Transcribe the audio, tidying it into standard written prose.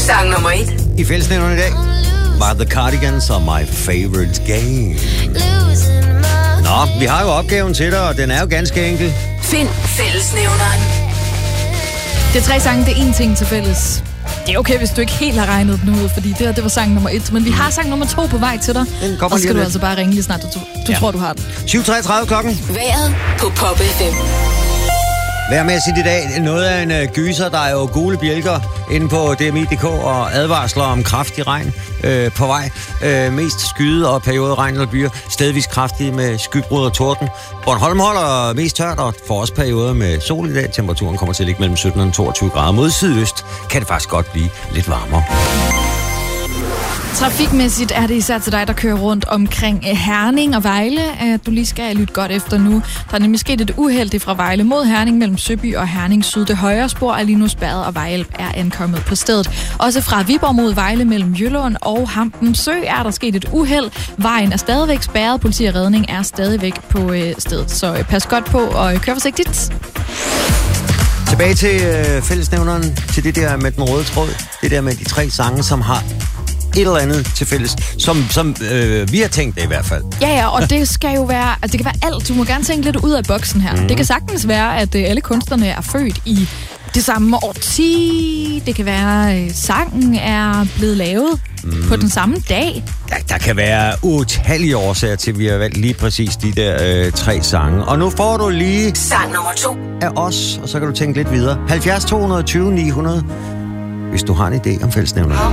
Sang nummer 1. I fællesnævnerne i dag var The Cardigans og My Favorite Game. Nå, vi har jo opgaven til dig, og den er jo ganske enkel. Find fællesnævneren. Det er 3 sange, det er 1 ting til fælles. Det er okay, hvis du ikke helt har regnet den ud, fordi det var sang nummer 1. Men vi har sang nummer 2 på vej til dig. Den kommer og så skal lige du altså bare ringe lige snart, du tror, du har den. 7:33 klokken. Vejret på Pop FM. Vejrmæssigt i dag noget af en gyser. Der er jo gule bjælker inde på DMI.dk og advarsler om kraftig regn på vej. Mest skyde og perioder regn eller byer. Stedvis kraftige med skybrud og torden. Bornholm holder mest tørt og får også perioder med sol i dag. Temperaturen kommer til at ligge mellem 17 og 22 grader. Mod sydøst kan det faktisk godt blive lidt varmere. Trafikmæssigt er det især til dig, der kører rundt omkring Herning og Vejle, at du lige skal lytte godt efter nu. Der er nemlig sket et uheld fra Vejle mod Herning mellem Søby og Herning Syd. Det højre spor er lige nu spærret, og vejhjælp er ankommet på stedet. Også fra Viborg mod Vejle mellem Jylland og Hampen Sø er der sket et uheld. Vejen er stadigvæk spærret. Politi og redning er stadigvæk på stedet. Så pas godt på og kør forsigtigt. Tilbage til fællesnævneren, til det der med den røde tråd. Det der med de 3 sange, som har et eller andet til fælles, som vi har tænkt det i hvert fald. Ja, og det skal jo være, altså det kan være alt. Du må gerne tænke lidt ud af boksen her. Det kan sagtens være, at alle kunstnerne er født i det samme årti. Det kan være, at sangen er blevet lavet på den samme dag. Der kan være utallige årsager til, at vi har valgt lige præcis de der 3 sange. Og nu får du lige Sang nummer 2. af os, og så kan du tænke lidt videre. 70 220 900, hvis du har en idé om fællesnævnerne.